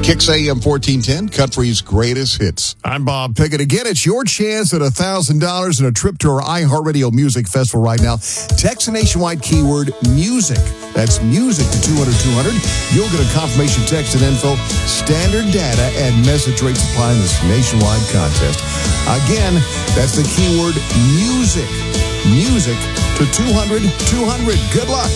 Kicks AM 1410, Country's greatest hits. I'm Bob Pickett. Again, it's your chance at $1,000 and a trip to our iHeartRadio Music Festival right now. Text the nationwide keyword music. That's music to 200-200. You'll get a confirmation text and info, standard data, and message rates apply in this nationwide contest. Again, that's the keyword music. Music to 200-200. Good luck.